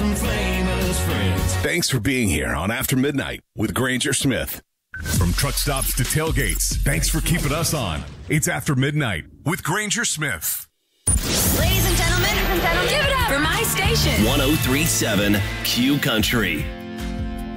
some famous friends. Thanks for being here on After Midnight with Granger Smith. From truck stops to tailgates, thanks for keeping us on. It's After Midnight with Granger Smith. Ladies and gentlemen, give it up for my station. 1037 Q Country.